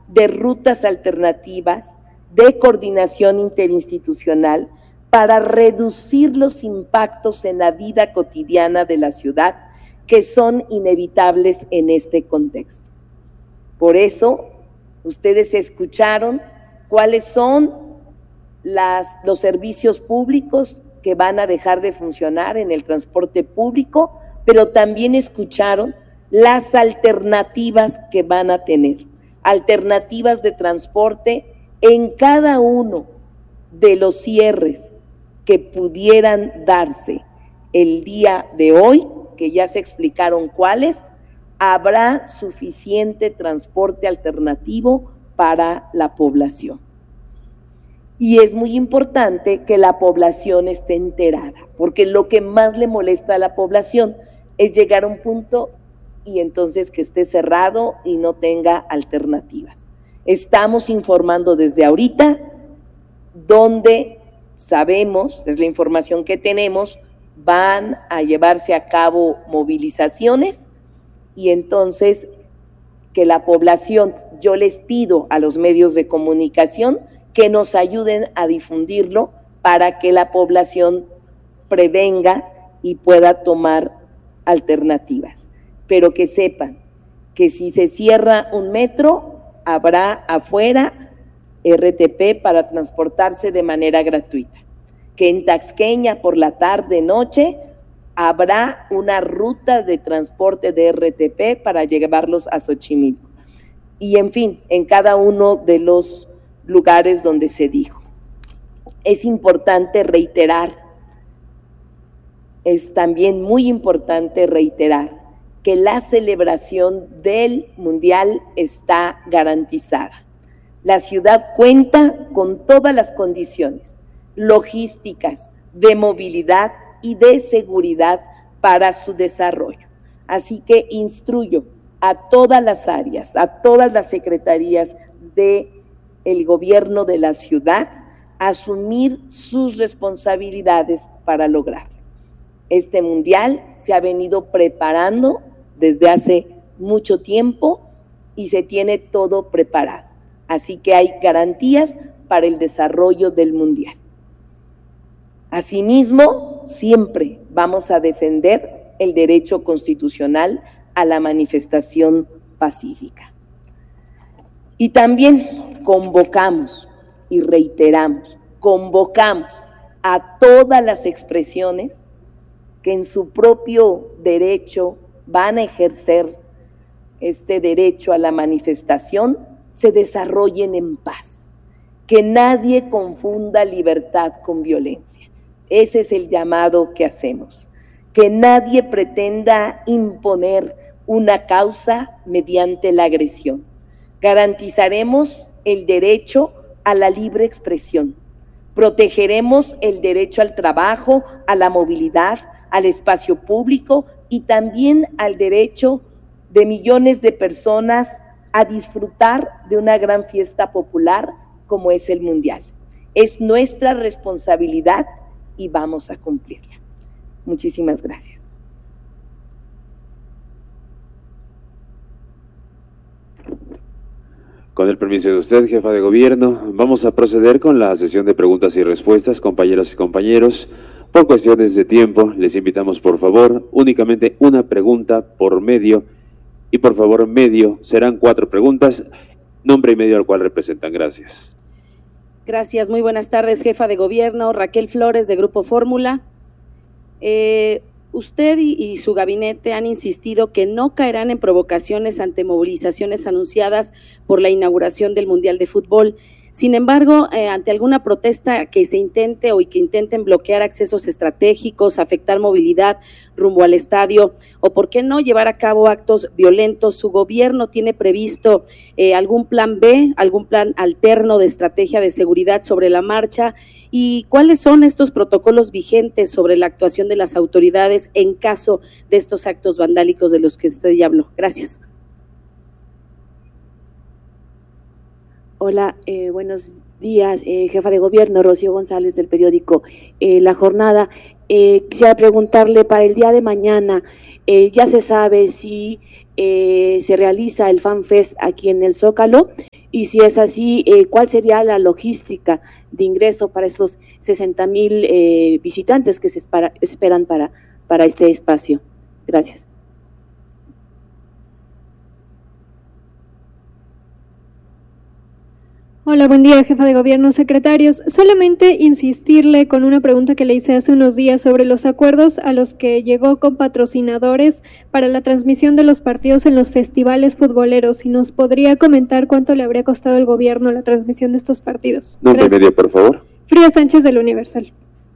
de rutas alternativas, de coordinación interinstitucional para reducir los impactos en la vida cotidiana de la ciudad que son inevitables en este contexto. Por eso, ustedes escucharon cuáles son los servicios públicos que van a dejar de funcionar en el transporte público, pero también escucharon las alternativas que van a tener, alternativas de transporte en cada uno de los cierres que pudieran darse el día de hoy, que ya se explicaron cuáles. Habrá suficiente transporte alternativo para la población. Y es muy importante que la población esté enterada, porque lo que más le molesta a la población es llegar a un punto y entonces que esté cerrado y no tenga alternativas. Estamos informando desde ahorita, donde sabemos, es la información que tenemos, van a llevarse a cabo movilizaciones y entonces que la población, yo les pido a los medios de comunicación que nos ayuden a difundirlo para que la población prevenga y pueda tomar alternativas. Pero que sepan que si se cierra un metro, habrá afuera RTP para transportarse de manera gratuita. Que en Taxqueña por la tarde, noche, habrá una ruta de transporte de RTP para llevarlos a Xochimilco. Y en fin, en cada uno de los lugares donde se dijo. Es importante reiterar, es también muy importante reiterar que la celebración del Mundial está garantizada. La ciudad cuenta con todas las condiciones logísticas, de movilidad y de seguridad para su desarrollo. Así que instruyo a todas las áreas, a todas las secretarías del gobierno de la ciudad a asumir sus responsabilidades para lograrlo. Este mundial se ha venido preparando desde hace mucho tiempo y se tiene todo preparado. Así que hay garantías para el desarrollo del mundial. Asimismo, siempre vamos a defender el derecho constitucional a la manifestación pacífica. Y también convocamos y reiteramos, convocamos a todas las expresiones que en su propio derecho van a ejercer este derecho a la manifestación, se desarrollen en paz. Que nadie confunda libertad con violencia. Ese es el llamado que hacemos. Que nadie pretenda imponer una causa mediante la agresión. Garantizaremos el derecho a la libre expresión. Protegeremos el derecho al trabajo, a la movilidad, al espacio público y también al derecho de millones de personas a disfrutar de una gran fiesta popular como es el Mundial. Es nuestra responsabilidad y vamos a cumplirla. Muchísimas gracias. Con el permiso de usted, jefa de gobierno, vamos a proceder con la sesión de preguntas y respuestas, compañeros y compañeros. Por cuestiones de tiempo, les invitamos, por favor, únicamente una pregunta por medio, y por favor, medio, serán 4 preguntas, nombre y medio al cual representan. Gracias. Gracias, muy buenas tardes, jefa de gobierno, Raquel Flores, de Grupo Fórmula. Usted y su gabinete han insistido que no caerán en provocaciones ante movilizaciones anunciadas por la inauguración del Mundial de Fútbol. Sin embargo, ante alguna protesta que se intente o que intenten bloquear accesos estratégicos, afectar movilidad rumbo al estadio, o por qué no llevar a cabo actos violentos, ¿su gobierno tiene previsto algún plan B, algún plan alterno de estrategia de seguridad sobre la marcha? ¿Y cuáles son estos protocolos vigentes sobre la actuación de las autoridades en caso de estos actos vandálicos de los que usted ya habló? Gracias. Hola, buenos días, jefa de gobierno, Rocío González del periódico La Jornada. Quisiera preguntarle para el día de mañana, ya se sabe si se realiza el FanFest aquí en el Zócalo, y si es así, ¿cuál sería la logística de ingreso para estos 60,000 visitantes que se esperan para este espacio? Gracias. Hola, buen día, jefa de gobierno, secretarios. Solamente insistirle con una pregunta que le hice hace unos días sobre los acuerdos a los que llegó con patrocinadores para la transmisión de los partidos en los festivales futboleros. Si nos podría comentar cuánto le habría costado al gobierno la transmisión de estos partidos. Nombre y medio, por favor. Frida Sánchez, del Universal.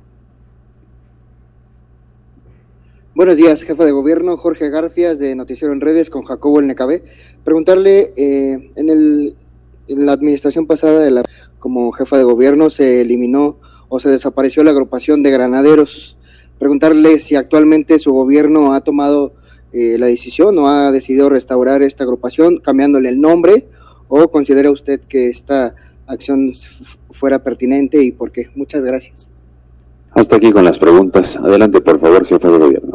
Buenos días, jefa de gobierno. Jorge Garfias, de Noticiero en Redes, con Jacobo El Necabé. Preguntarle, en la administración pasada, como jefa de gobierno, se eliminó o se desapareció la agrupación de granaderos. Preguntarle si actualmente su gobierno ha tomado la decisión o ha decidido restaurar esta agrupación, cambiándole el nombre, o considera usted que esta acción fuera pertinente y por qué. Muchas gracias. Hasta aquí con las preguntas. Adelante, por favor, jefa de gobierno.